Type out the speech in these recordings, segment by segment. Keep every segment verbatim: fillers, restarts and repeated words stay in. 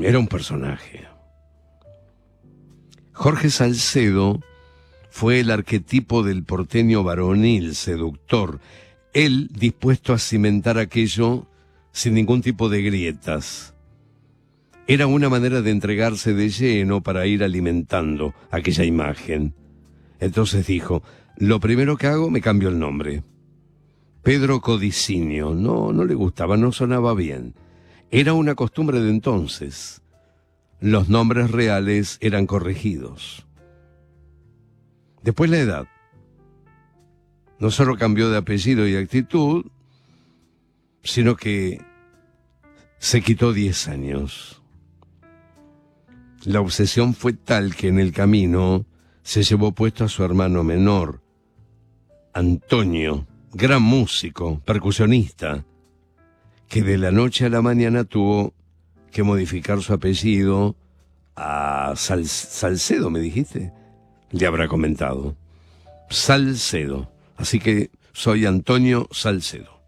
Era un personaje. Jorge Salcedo fue el arquetipo del porteño varonil, seductor, él dispuesto a cimentar aquello sin ningún tipo de grietas. Era una manera de entregarse de lleno para ir alimentando aquella imagen. Entonces dijo, lo primero que hago, me cambio el nombre. Pedro Codicinio, no, no le gustaba, no sonaba bien. Era una costumbre de entonces. Los nombres reales eran corregidos. Después la edad. No solo cambió de apellido y actitud, sino que se quitó diez años. La obsesión fue tal que en el camino se llevó puesto a su hermano menor, Antonio, gran músico, percusionista, que de la noche a la mañana tuvo que modificar su apellido a Sal- Salcedo, ¿me dijiste? Le habrá comentado. Salcedo. Así que soy Antonio Salcedo.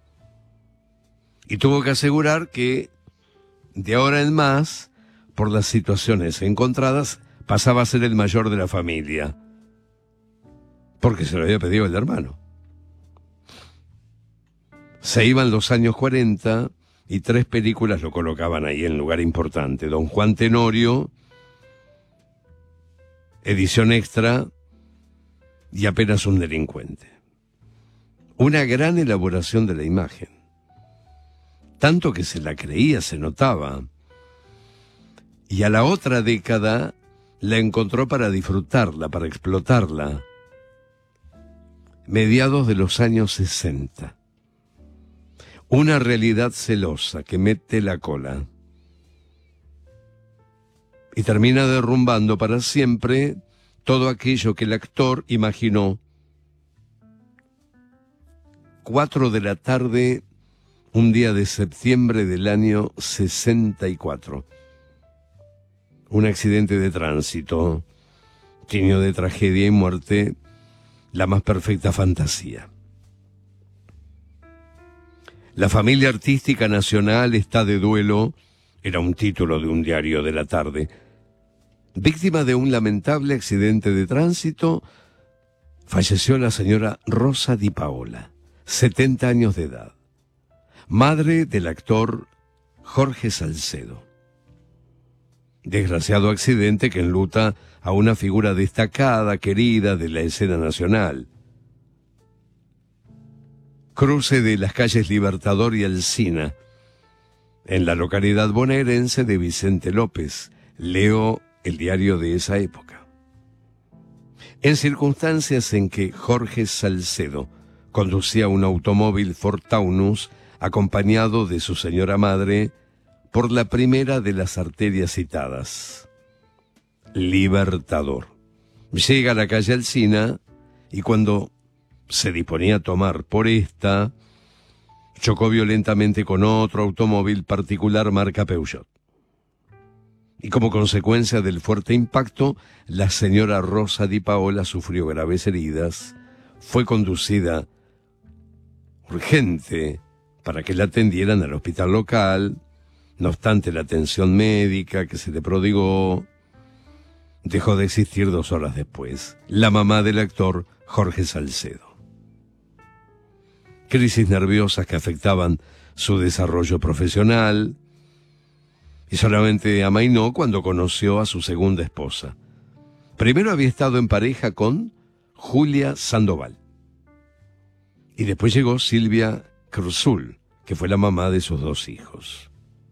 Y tuvo que asegurar que de ahora en más, por las situaciones encontradas, pasaba a ser el mayor de la familia. Porque se lo había pedido el hermano. Se iban los años cuarenta y tres películas lo colocaban ahí en lugar importante. Don Juan Tenorio, edición extra y Apenas un delincuente. Una gran elaboración de la imagen. Tanto que se la creía, se notaba. Y a la otra década la encontró para disfrutarla, para explotarla. Mediados de los años sesenta. Una realidad celosa que mete la cola. Y termina derrumbando para siempre todo aquello que el actor imaginó. Cuatro de la tarde, un día de septiembre del año sesenta y cuatro. Un accidente de tránsito, tiño de tragedia y muerte, la más perfecta fantasía. La familia artística nacional está de duelo, era un título de un diario de la tarde. Víctima de un lamentable accidente de tránsito, falleció la señora Rosa Di Paola, setenta años de edad, madre del actor Jorge Salcedo. Desgraciado accidente que enluta a una figura destacada, querida de la escena nacional. Cruce de las calles Libertador y Alsina, en la localidad bonaerense de Vicente López. Leo el diario de esa época. En circunstancias en que Jorge Salcedo conducía un automóvil Ford Taunus acompañado de su señora madre por la primera de las arterias citadas, Libertador. Llega a la calle Alsina y cuando se disponía a tomar por esta, chocó violentamente con otro automóvil particular marca Peugeot. Y como consecuencia del fuerte impacto, la señora Rosa Di Paola sufrió graves heridas, fue conducida urgente para que la atendieran al hospital local. No obstante, la atención médica que se le prodigó dejó de existir dos horas después. La mamá del actor Jorge Salcedo. Crisis nerviosas que afectaban su desarrollo profesional, y solamente amainó cuando conoció a su segunda esposa. Primero había estado en pareja con Julia Sandoval. Y después llegó Silvia Cruzul, que fue la mamá de sus dos hijos.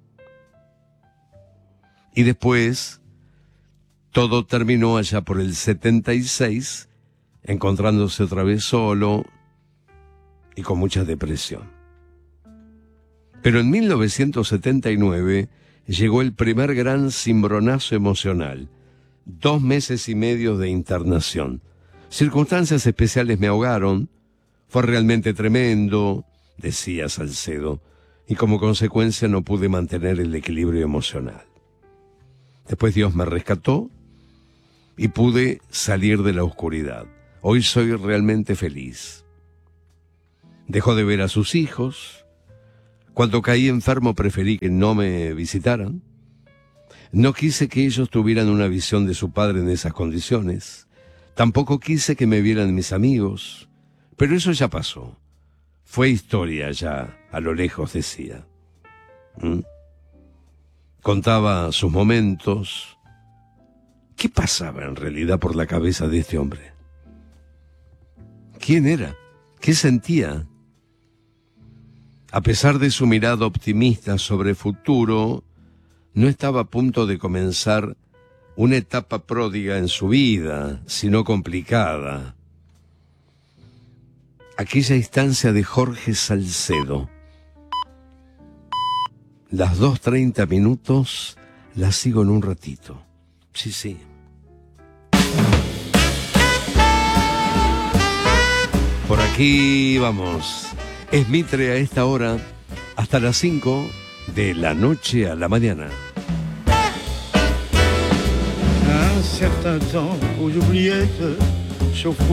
Y después, todo terminó allá por el setenta y seis, encontrándose otra vez solo y con mucha depresión. Pero en mil novecientos setenta y nueve llegó el primer gran cimbronazo emocional. Dos meses y medio de internación. Circunstancias especiales me ahogaron. Fue realmente tremendo, decía Salcedo, y como consecuencia no pude mantener el equilibrio emocional. Después Dios me rescató y pude salir de la oscuridad. Hoy soy realmente feliz. Dejó de ver a sus hijos. Cuando caí enfermo preferí que no me visitaran. No quise que ellos tuvieran una visión de su padre en esas condiciones. Tampoco quise que me vieran mis amigos. Pero eso ya pasó. Fue historia ya, a lo lejos, decía. ¿Mm? Contaba sus momentos. ¿Qué pasaba en realidad por la cabeza de este hombre? ¿Quién era? ¿Qué sentía? A pesar de su mirada optimista sobre el futuro, no estaba a punto de comenzar una etapa pródiga en su vida, sino complicada. Aquella instancia de Jorge Salcedo. Las dos treinta minutos las sigo en un ratito. Sí, sí. Por aquí vamos. Es Mitre a esta hora, hasta las cinco de la noche a la mañana. Un certain temps où j'oubliais que chauffe